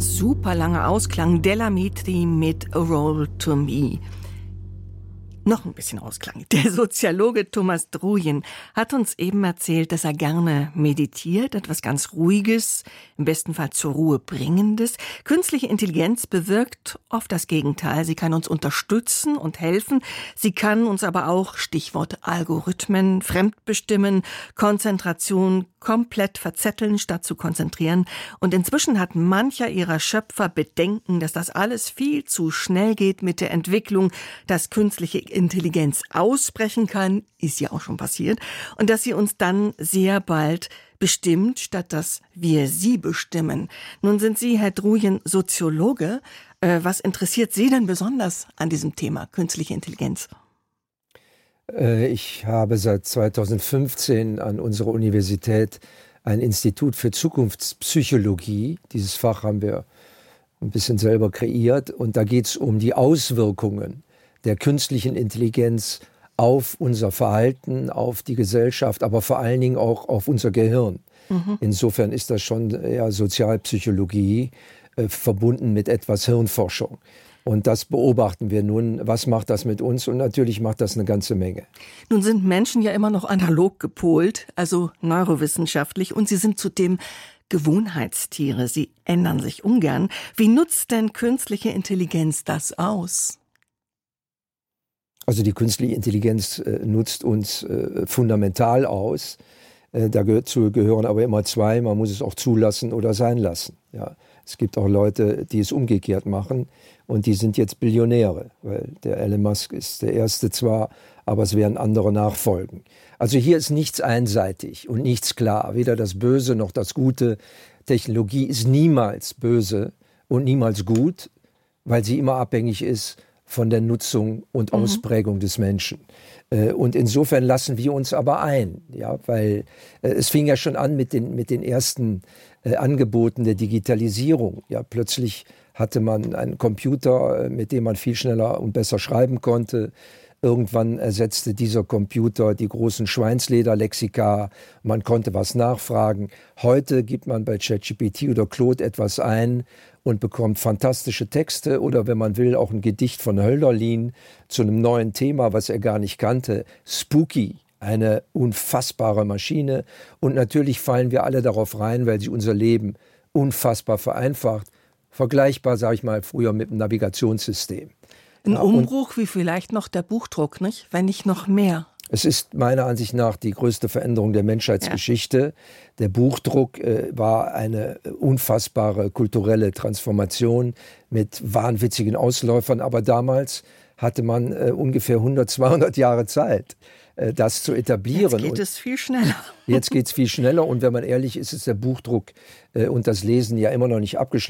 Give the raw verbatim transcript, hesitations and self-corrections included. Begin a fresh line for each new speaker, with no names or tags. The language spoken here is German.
super langer Ausklang. Della Mitri mit A Roll to Me. Noch ein bisschen Ausklang. Der Soziologe Thomas Druyen hat uns eben erzählt, dass er gerne meditiert, etwas ganz Ruhiges, im besten Fall zur Ruhe bringendes. Künstliche Intelligenz bewirkt oft das Gegenteil. Sie kann uns unterstützen und helfen. Sie kann uns aber auch, Stichwort Algorithmen, fremdbestimmen, Konzentration komplett verzetteln, statt zu konzentrieren. Und inzwischen hat mancher ihrer Schöpfer Bedenken, dass das alles viel zu schnell geht mit der Entwicklung, dass künstliche Intelligenz ausbrechen kann, ist ja auch schon passiert, und dass sie uns dann sehr bald bestimmt, statt dass wir sie bestimmen. Nun sind Sie, Herr Druyen, Soziologe. Äh, was interessiert Sie denn besonders an diesem Thema künstliche Intelligenz?
Ich habe seit zweitausendfünfzehn an unserer Universität ein Institut für Zukunftspsychologie. Dieses Fach haben wir ein bisschen selber kreiert. Und da geht es um die Auswirkungen der künstlichen Intelligenz auf unser Verhalten, auf die Gesellschaft, aber vor allen Dingen auch auf unser Gehirn. Mhm. Insofern ist das schon ja, Sozialpsychologie äh, verbunden mit etwas Hirnforschung. Und das beobachten wir nun. Was macht das mit uns? Und natürlich macht das eine ganze Menge.
Nun sind Menschen ja immer noch analog gepolt, also neurowissenschaftlich, und sie sind zudem Gewohnheitstiere. Sie ändern sich ungern. Wie nutzt denn künstliche Intelligenz das aus?
Also die künstliche Intelligenz äh, nutzt uns äh, fundamental aus. Äh, dazu gehören aber immer zwei. Man muss es auch zulassen oder sein lassen. Ja. Es gibt auch Leute, die es umgekehrt machen. Und die sind jetzt Billionäre, weil der Elon Musk ist der Erste zwar, aber es werden andere nachfolgen. Also hier ist nichts einseitig und nichts klar, weder das Böse noch das Gute. Technologie ist niemals böse und niemals gut, weil sie immer abhängig ist von der Nutzung und mhm. Ausprägung des Menschen. Und insofern lassen wir uns aber ein, ja, weil es fing ja schon an mit den, mit den ersten äh, Angeboten der Digitalisierung. Ja, plötzlich hatte man einen Computer, mit dem man viel schneller und besser schreiben konnte. Irgendwann ersetzte dieser Computer die großen Schweinslederlexika. Man konnte was nachfragen. Heute gibt man bei ChatGPT oder Claude etwas ein und bekommt fantastische Texte oder, wenn man will, auch ein Gedicht von Hölderlin zu einem neuen Thema, was er gar nicht kannte. Spooky, eine unfassbare Maschine. Und natürlich fallen wir alle darauf rein, weil sie unser Leben unfassbar vereinfacht. Vergleichbar, sage ich mal, früher mit dem Navigationssystem.
Ein ja, Umbruch wie vielleicht noch der Buchdruck, nicht? Wenn nicht noch mehr.
Es ist meiner Ansicht nach die größte Veränderung der Menschheitsgeschichte. Ja. Der Buchdruck äh, war eine unfassbare kulturelle Transformation mit wahnwitzigen Ausläufern. Aber damals hatte man äh, ungefähr hundert, zweihundert Jahre Zeit, äh, das zu etablieren.
Jetzt geht es viel schneller.
Jetzt geht es viel schneller. Und wenn man ehrlich ist, ist der Buchdruck äh, und das Lesen ja immer noch nicht abgeschlossen.